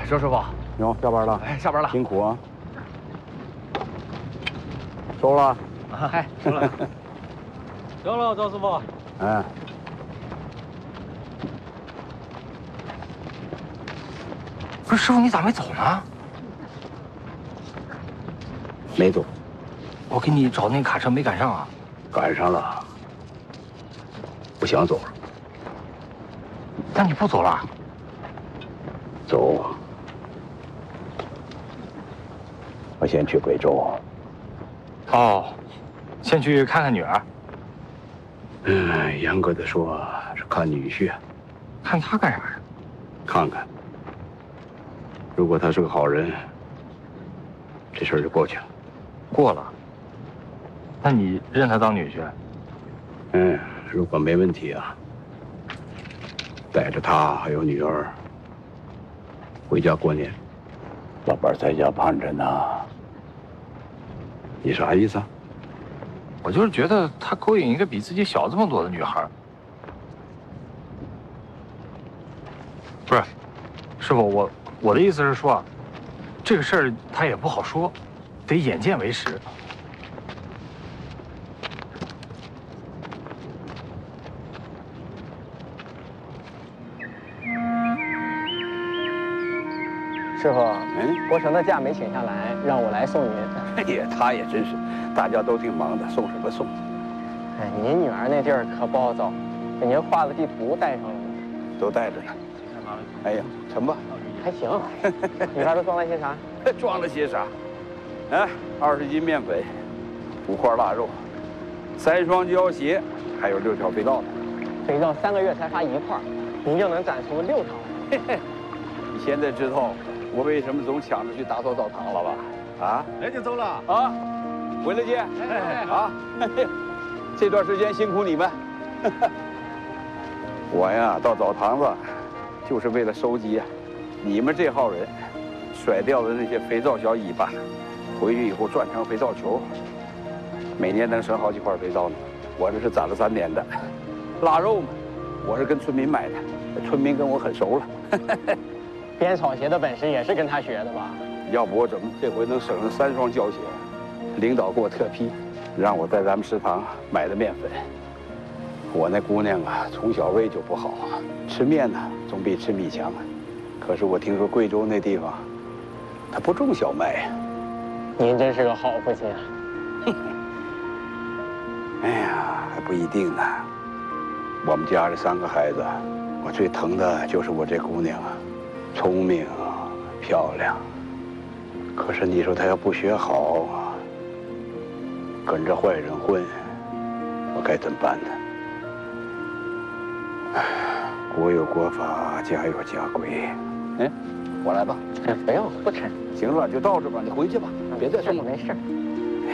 周师傅， 哟，下班了。 哎，下班了， 辛苦啊。收了。 啊，嗨，收了。 收了，周师傅。 哎。 不是师傅，你咋没走呢？ 没走。 我给你找那卡车没赶上啊。 赶上了。不想走了。 那你不走了？ 走。我先去贵州。 哦，先去看看女儿。 严格的说是看女婿。 看他干啥呀？ 看看。如果他是个好人，这事儿就过去了。 过了。那你认他当女婿？ 如果没问题啊，带着他还有女儿回家过年。老伴在家盼着呢。你啥意思啊？ 我就是觉得他勾引一个比自己小这么多的女孩。不是，师傅，我的意思是说，这个事儿他也不好说，得眼见为实。 师傅，国成的假没请下来，让我来送您。 哎呀，他也真是，大家都挺忙的，送什么送？ 哎，您女儿那地儿可暴躁，给您画的地图带上了吗？ 都带着呢。哎呀，沉吧。 还行。里边都装了些啥？ 装了些啥？哎，20斤面粉，5块腊肉，3双胶鞋，还有6条肥皂呢。 肥皂3个月才发1块，您就能攒出6条来。 你现在知道我为什么总抢着去打扫澡堂了吧？啊？ 哎，就走了啊，回来见。啊，这段时间辛苦你们。我呀，到澡堂子就是为了收集你们这号人甩掉的那些肥皂小尾巴，回去以后转成肥皂球，每年能省好几块肥皂呢。我这是攒了3年的。腊肉嘛，我是跟村民买的，村民跟我很熟了。 编草鞋的本事也是跟他学的吧？ 要不我怎么这回能省了3双胶鞋？领导给我特批，让我在咱们食堂买的面粉。我那姑娘啊，从小胃就不好，吃面呢总比吃米强。可是我听说贵州那地方，它不种小麦呀。 您真是个好父亲啊！ 哎呀，还不一定呢。我们家这3个孩子，我最疼的就是我这姑娘啊，聪明漂亮。可是你说她要不学好，跟着坏人混，我该怎么办呢？国有国法，家有家规。我来吧。 不用，不吃。 行了，就到这吧，你回去吧，别再送了。 没事。